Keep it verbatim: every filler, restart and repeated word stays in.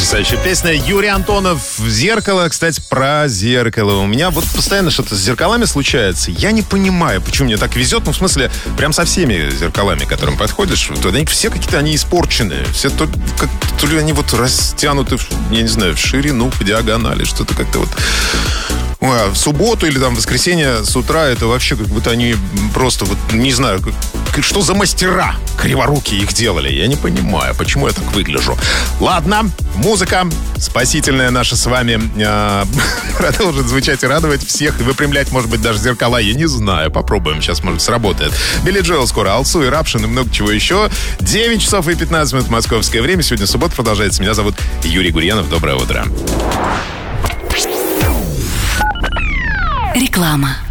Потрясающая песня. Юрий Антонов, «Зеркало». Кстати, про зеркало. У меня вот постоянно что-то с зеркалами случается. Я не понимаю, почему мне так везет. Ну, в смысле, прям со всеми зеркалами, к которым подходишь. Вот, они все какие-то, они испорченные. Все то, как, то ли они вот растянуты, я не знаю, в ширину, в диагонали. Что-то как-то вот... А в субботу или там в воскресенье с утра это вообще как будто они просто, вот не знаю, как, что за мастера криворукие их делали. Я не понимаю, почему я так выгляжу. Ладно, музыка спасительная наша с вами э, продолжит звучать и радовать всех, и выпрямлять, может быть, даже зеркала. Я не знаю, попробуем, сейчас, может, сработает. Билли Джоэл скоро, Алсу и Рапшин и много чего еще. девять часов и пятнадцать минут московское время. Сегодня суббота продолжается. Меня зовут Юрий Гурьянов. Доброе утро. Реклама.